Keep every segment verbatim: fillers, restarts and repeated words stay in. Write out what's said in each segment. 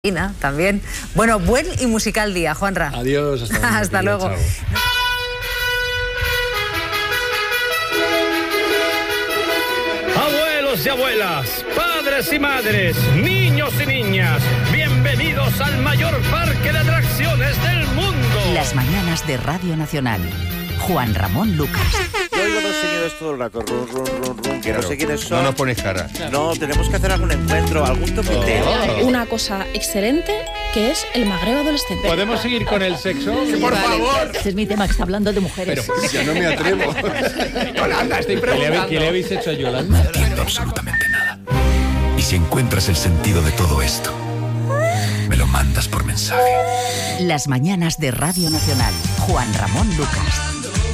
También. Bueno, buen y musical día, Juanra. Adiós, hasta, luego, hasta luego. Chao. Abuelos y abuelas, padres y madres, niños y niñas, bienvenidos al mayor parque de atracciones del mundo. Las mañanas de Radio Nacional. Juan Ramón Lucas. Yo oigo a dos señores todo el rato, run, run, run, run, que claro, no sé quiénes son. No nos pones cara. No, tenemos que hacer algún encuentro, algún toqueteo. Oh. Una cosa excelente que es el magreo adolescente. ¿Podemos seguir con el sexo? Sí, por vale. favor. Ese es mi tema, que está hablando de mujeres. Pero yo no me atrevo. Yolanda, estoy preguntando. ¿Qué le habéis hecho a Yolanda? No entiendo absolutamente nada. Y si encuentras el sentido de todo esto, me lo mandas por mensaje. Las mañanas de Radio Nacional. Juan Ramón Lucas.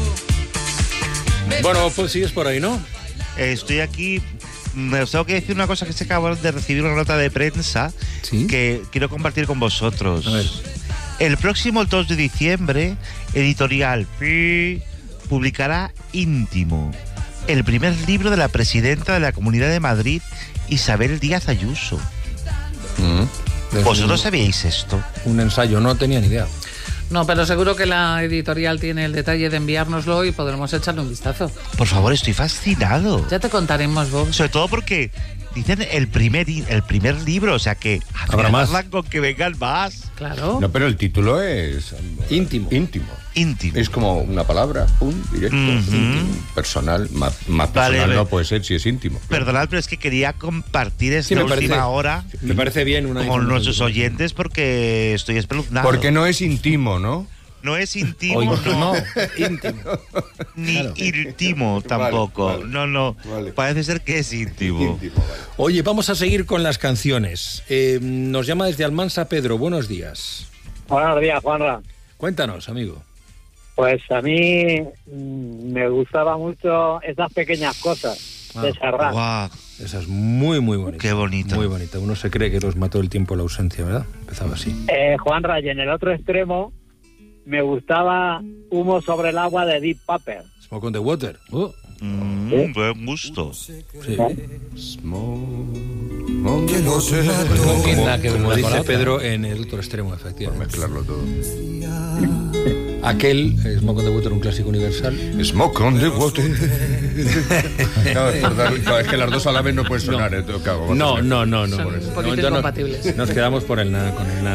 Bueno, pues sigues por ahí, ¿no? Eh, estoy aquí. Os tengo que decir una cosa, que se acaba de recibir una nota de prensa. ¿Sí? Que quiero compartir con vosotros. A ver. El próximo dos de diciembre, Editorial Pi publicará Íntimo, el primer libro de la presidenta de la Comunidad de Madrid, Isabel Díaz Ayuso. Mm. ¿Vosotros sabíais esto? Un ensayo, no tenía ni idea. No, pero seguro que la editorial tiene el detalle de enviárnoslo y podremos echarle un vistazo. Por favor, estoy fascinado. Ya te contaremos, Bob. Sobre todo porque dicen el primer, el primer libro, o sea que habrá más con que vengan más. Claro. No, pero el título es íntimo. Íntimo. Íntimo. Es como una palabra, un directo, uh-huh. íntimo, personal, más, más personal vale, no puede ser si es íntimo. Perdonad, pero es que quería compartir esta sí, última parece, hora. Me parece bien una con nuestros oyentes porque estoy espeluznado. Porque no es íntimo, ¿no? No es íntimo, Oye, no. no. Íntimo. Ni claro. íntimo tampoco. Vale, vale. No, no. Vale. Parece ser que es íntimo. íntimo vale. Oye, vamos a seguir con las canciones. Eh, nos llama desde Almansa Pedro. Buenos días. Buenos días, Juanra. Cuéntanos, amigo. Pues a mí me gustaba mucho esas pequeñas cosas ah, de Serrat. Wow. Esa es muy, muy bonita. Qué bonita. Muy bonita. Uno se cree que los mató el tiempo la ausencia, ¿verdad? Empezaba así. Eh, Juanra, y en el otro extremo me gustaba Humo sobre el agua de Deep Purple. Smoke on the Water. Uh. Mm, ¿Sí? Buen gusto. Sí. Smoke. Que no se como, como, como dice Pedro en el otro extremo, efectivamente. Por mezclarlo todo. Aquel, Smoke on the Water, un clásico universal. Smoke on the Water. No, es, verdad, no, es que las dos a la vez no pueden sonar. No, eh, cago, no, no, no, no. Son un poquito incompatibles. Nos, nos quedamos por el nada con el nada.